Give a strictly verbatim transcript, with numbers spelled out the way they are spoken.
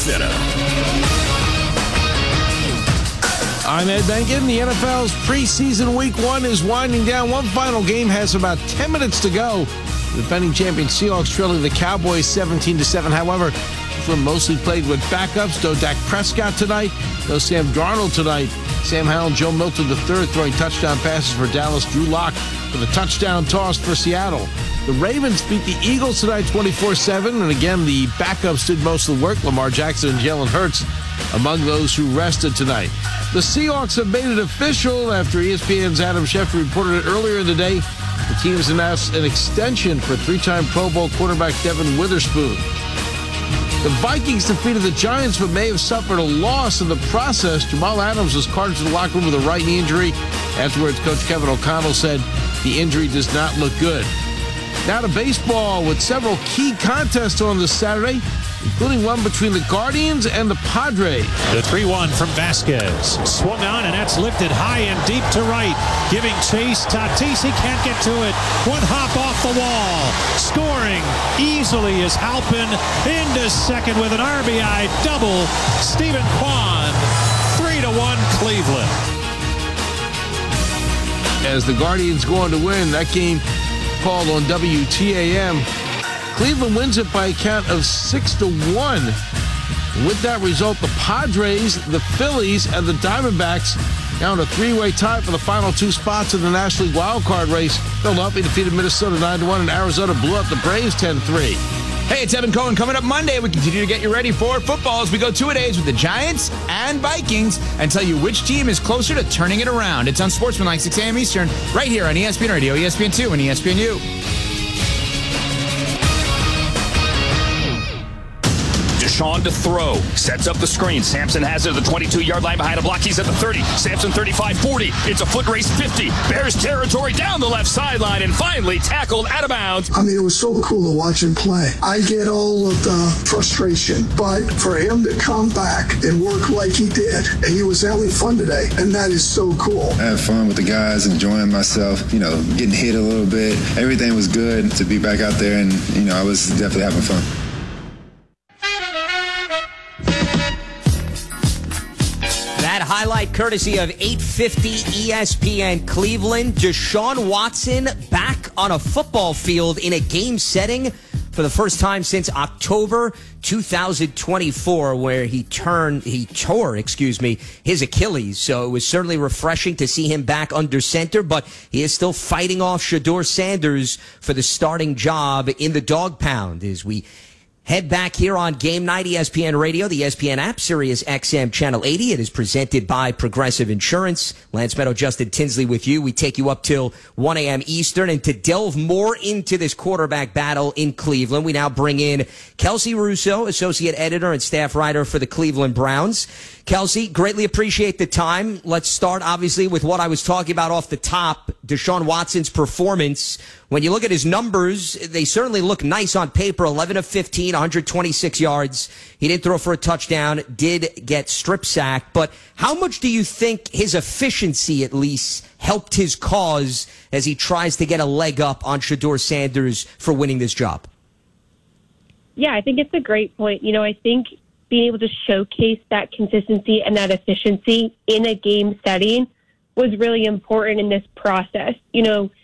Center. I'm Ed Benkin. The N F L's preseason week one is winding down. One final game has about ten minutes to go. The defending champion Seahawks trailing the Cowboys seventeen to seven. However, this one mostly played with backups. No Dak Prescott tonight. No Sam Darnold tonight. Sam Howell and Joe Milton the third throwing touchdown passes for Dallas. Drew Lock with a touchdown toss for Seattle. The Ravens beat the Eagles tonight twenty-four seven. And again, the backups did most of the work. Lamar Jackson and Jalen Hurts among those who rested tonight. The Seahawks have made it official after E S P N's Adam Schefter reported it earlier in the day. The team has announced an extension for three-time Pro Bowl quarterback Devin Witherspoon. The Vikings defeated the Giants but may have suffered a loss in the process. Jamal Adams was carted to the locker room with a right knee injury. Afterwards, Coach Kevin O'Connell said the injury does not look good. Now to baseball with several key contests on this Saturday, including one between the Guardians and the Padres. The three one from Vasquez. Swung on, and that's lifted high and deep to right. Giving chase. Tatis, he can't get to it. One hop off the wall. Scoring easily is Halpin into second with an R B I double. Stephen Kwan, three to one Cleveland. As the Guardians go on to win, that game called on W T A M. Cleveland wins it by a count of six to one. With that result, the Padres, the Phillies, and the Diamondbacks now in a three-way tie for the final two spots in the National League wildcard race. Philadelphia defeated Minnesota nine to one, and Arizona blew up the Braves ten three. Hey, it's Evan Cohen. Coming up Monday, we continue to get you ready for football as we go two-a-days with the Giants and Vikings and tell you which team is closer to turning it around. It's on Sportsmanlike, six a.m. Eastern, right here on E S P N Radio, E S P N two, and E S P N U. Deshaun to throw. Sets up the screen. Sampson has it at the twenty-two-yard line behind a block. He's at the thirty. Sampson thirty-five forty. It's a foot race fifty. Bears territory down the left sideline and finally tackled out of bounds. I mean, it was so cool to watch him play. I get all of the frustration, but for him to come back and work like he did, and he was having fun today, and that is so cool. I had fun with the guys, enjoying myself, you know, getting hit a little bit. Everything was good to be back out there, and, you know, I was definitely having fun. Highlight courtesy of eight fifty E S P N Cleveland. Deshaun Watson back on a football field in a game setting for the first time since October two thousand twenty-four, where he turned, he tore, excuse me, his Achilles. So it was certainly refreshing to see him back under center, but he is still fighting off Shedeur Sanders for the starting job in the dog pound as we head back here on Game Night, E S P N Radio, the E S P N app, Sirius X M Channel eighty. It is presented by Progressive Insurance. Lance Meadow, Justin Tinsley with you. We take you up till one a.m. Eastern. And to delve more into this quarterback battle in Cleveland, we now bring in Kelsey Russo, Associate Editor and Staff Writer for the Cleveland Browns. Kelsey, greatly appreciate the time. Let's start, obviously, with what I was talking about off the top, Deshaun Watson's performance. When you look at his numbers, they certainly look nice on paper. eleven of fifteen, one hundred twenty-six yards. He didn't throw for a touchdown, did get strip sacked. But how much do you think his efficiency, at least, helped his cause as he tries to get a leg up on Shedeur Sanders for winning this job? Yeah, I think it's a great point. You know, I think being able to showcase that consistency and that efficiency in a game setting was really important in this process. You know,